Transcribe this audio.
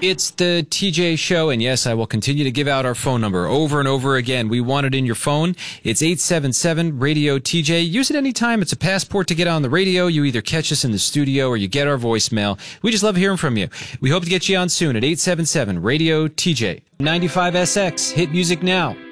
It's the TJ Show, and yes, I will continue to give out our phone number over and over again. We want it in your phone. It's 877-RADIO-TJ. Use it anytime. It's a passport to get on the radio. You either catch us in the studio or you get our voicemail. We just love hearing from you. We hope to get you on soon at 877-RADIO-TJ. 95SX, hit music now.